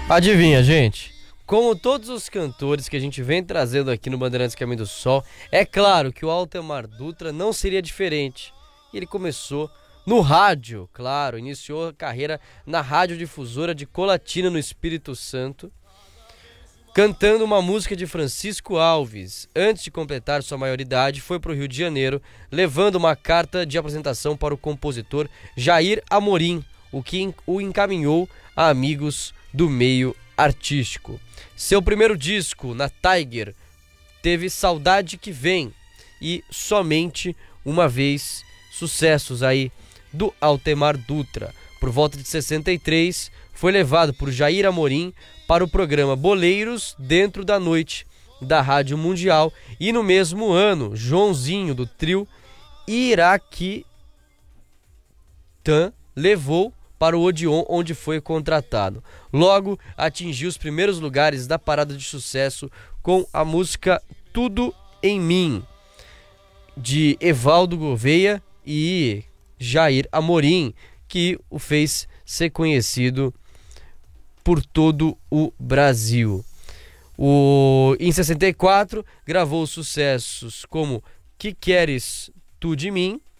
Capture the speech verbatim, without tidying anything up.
Adivinha, gente? Como todos os cantores que a gente vem trazendo aqui no Bandeirantes Caminho do Sol, é claro que o Altemar Dutra não seria diferente. Ele começou no rádio, claro, iniciou a carreira na radiodifusora de Colatina, no Espírito Santo, cantando uma música de Francisco Alves. Antes de completar sua maioridade, foi para o Rio de Janeiro, levando uma carta de apresentação para o compositor Jair Amorim, o que o encaminhou a amigos do meio artístico. Seu primeiro disco, na Tiger, teve Saudade Que Vem e Somente Uma Vez, sucessos aí do Altemar Dutra. Por volta de sessenta e três, foi levado por Jair Amorim para o programa Boleiros Dentro da Noite, da Rádio Mundial, e no mesmo ano, Joãozinho, do trio Iraquitã, levou para o Odeon, onde foi contratado. Logo, atingiu os primeiros lugares da parada de sucesso com a música Tudo em Mim, de Evaldo Gouveia e Jair Amorim, que o fez ser conhecido por todo o Brasil. O, em sessenta e quatro, gravou sucessos como Que Queres Tu de Mim